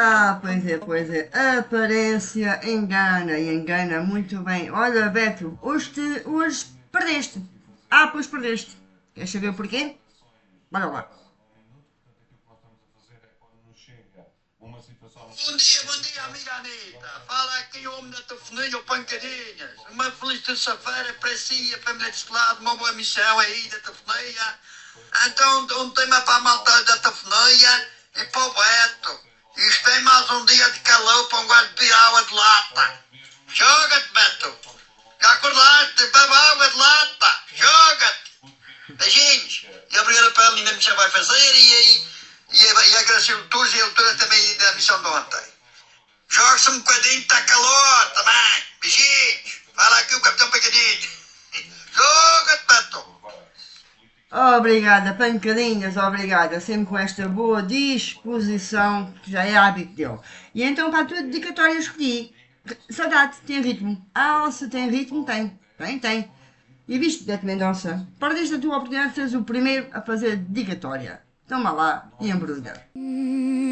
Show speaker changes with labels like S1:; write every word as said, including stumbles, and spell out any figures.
S1: Ah, pois é, pois é. A aparência engana e engana muito bem. Olha, Beto, hoje, te, hoje perdeste. Ah, pois perdeste. Queres saber o porquê? Bora lá.
S2: Bom dia, bom dia, amiga Anitta. Fala aqui o homem da telefonia, o Pancadinhas. Uma feliz terça-feira para si e para a família deste lado, uma boa missão aí da telefonia. Então, um tema para a malta da telefonia e para o Beto. Isto tem mais um dia de calor para um gajo beber água de lata. Joga-te, Beto. Já acordaste? Bebe água de lata. Joga-te. Beijinhos. E obrigado pela linda missão que vai fazer e aí. E, a- e agradecer o Tours e a altura também da missão de ontem. Joga-se um bocadinho, está calor também. Beijinhos. Fala aqui o Capitão Picadinho. Joga-te, Beto.
S1: Obrigada, pancadinhas, obrigada. Sempre com esta boa disposição, que já é hábito dele. E então, para a tua dedicatória, escolhi. Saudade, tem ritmo. Ah, se tem ritmo, tem. Tem, tem. E viste, Beto Mendonça, perdeste a tua oportunidade de seres o primeiro a fazer dedicatória. Toma lá e embrulha.